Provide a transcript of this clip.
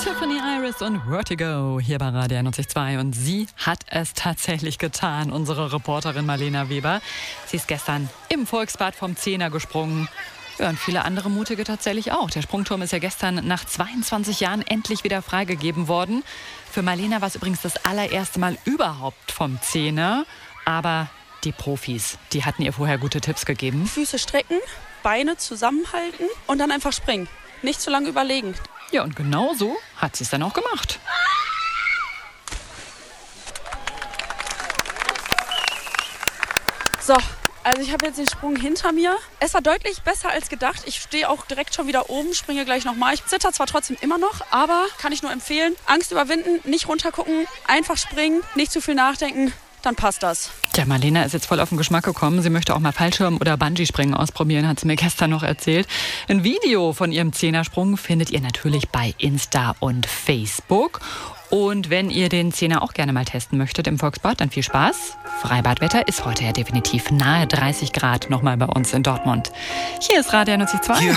Tiffany Iris und Vertigo hier bei Radio 92 und sie hat es tatsächlich getan, unsere Reporterin Marlena Weber. Sie ist gestern im Volksbad vom Zehner gesprungen. Ja, und viele andere Mutige tatsächlich auch. Der Sprungturm ist ja gestern nach 22 Jahren endlich wieder freigegeben worden. Für Marlena war es übrigens das allererste Mal überhaupt vom Zehner. Aber die Profis, die hatten ihr vorher gute Tipps gegeben. Füße strecken, Beine zusammenhalten und dann einfach springen. Nicht zu lange überlegen. Ja, und genau so hat sie es dann auch gemacht. So, also ich habe jetzt den Sprung hinter mir. Es war deutlich besser als gedacht. Ich stehe auch direkt schon wieder oben, springe gleich nochmal. Ich zitter zwar trotzdem immer noch, aber kann ich nur empfehlen. Angst überwinden, nicht runtergucken, einfach springen, nicht zu viel nachdenken, dann passt das. Ja, Marlena ist jetzt voll auf den Geschmack gekommen. Sie möchte auch mal Fallschirm oder Bungee-Springen ausprobieren, hat sie mir gestern noch erzählt. Ein Video von ihrem Zehnersprung findet ihr natürlich bei Insta und Facebook. Und wenn ihr den Zehner auch gerne mal testen möchtet im Volksbad, dann viel Spaß. Freibadwetter ist heute ja definitiv nahe 30 Grad nochmal bei uns in Dortmund. Hier ist Radio 92.